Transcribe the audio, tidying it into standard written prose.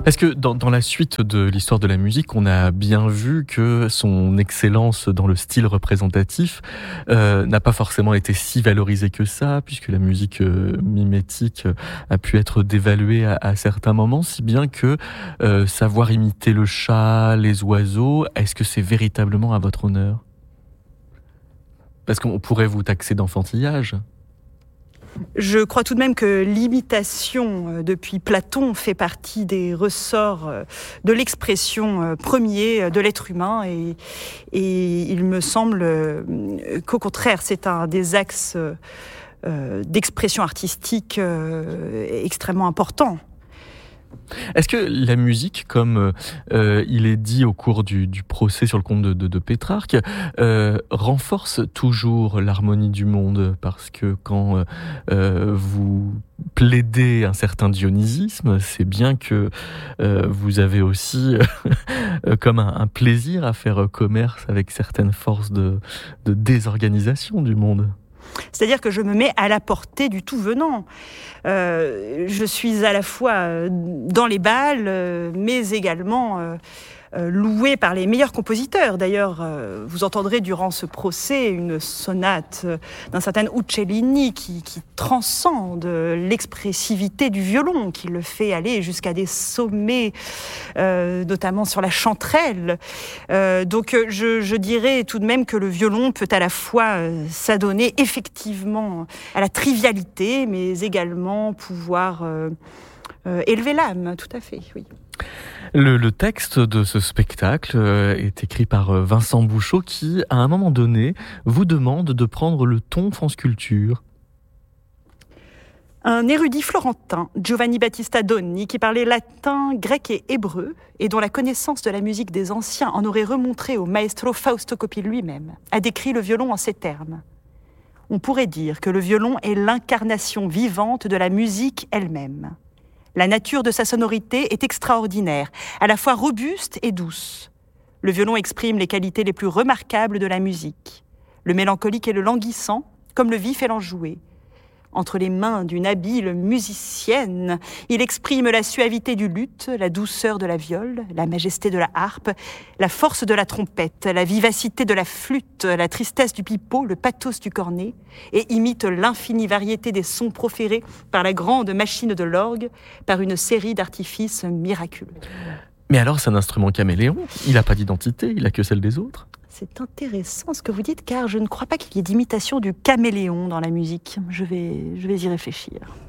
Parce que dans la suite de l'histoire de la musique, on a bien vu que son excellence dans le style représentatif n'a pas forcément été si valorisée que ça, puisque la musique mimétique a pu être dévaluée à certains moments, si bien que savoir imiter le chat, les oiseaux, est-ce que c'est véritablement à votre honneur? Parce qu'on pourrait vous taxer d'enfantillage. Je crois tout de même que l'imitation, depuis Platon, fait partie des ressorts de l'expression premier de l'être humain et il me semble qu'au contraire, c'est un des axes d'expression artistique extrêmement importants. Est-ce que la musique, comme il est dit au cours du procès sur le compte de Pétrarque, renforce toujours l'harmonie du monde? Parce que quand vous plaidez un certain dionysisme, c'est bien que vous avez aussi comme un plaisir à faire commerce avec certaines forces de désorganisation du monde. C'est-à-dire que je me mets à la portée du tout venant. Je suis à la fois dans les bals, mais également louée par les meilleurs compositeurs. D'ailleurs, vous entendrez durant ce procès une sonate d'un certain Uccellini qui transcende l'expressivité du violon, qui le fait aller jusqu'à des sommets, notamment sur la chanterelle. Donc je dirais tout de même que le violon peut à la fois s'adonner effectivement à la trivialité, mais également pouvoir élever l'âme, tout à fait, oui. Le texte de ce spectacle est écrit par Vincent Bouchot qui, à un moment donné, vous demande de prendre le ton France Culture. Un érudit florentin, Giovanni Battista Doni, qui parlait latin, grec et hébreu, et dont la connaissance de la musique des anciens en aurait remontré au maestro Fausto Coppi lui-même, a décrit le violon en ces termes. On pourrait dire que le violon est l'incarnation vivante de la musique elle-même. La nature de sa sonorité est extraordinaire, à la fois robuste et douce. Le violon exprime les qualités les plus remarquables de la musique, le mélancolique et le languissant, comme le vif et l'enjoué. Entre les mains d'une habile musicienne, il exprime la suavité du luth, la douceur de la viole, la majesté de la harpe, la force de la trompette, la vivacité de la flûte, la tristesse du pipeau, le pathos du cornet, et imite l'infinie variété des sons proférés par la grande machine de l'orgue, par une série d'artifices miraculeux. Mais alors, c'est un instrument caméléon. Il n'a pas d'identité, il n'a que celle des autres. C'est intéressant ce que vous dites, car je ne crois pas qu'il y ait d'imitation du caméléon dans la musique. Je vais y réfléchir.